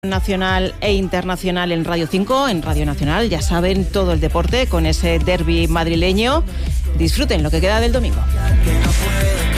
Nacional e internacional en Radio 5, en Radio Nacional, ya saben, todo el deporte con ese derbi madrileño. Disfruten lo que queda del domingo.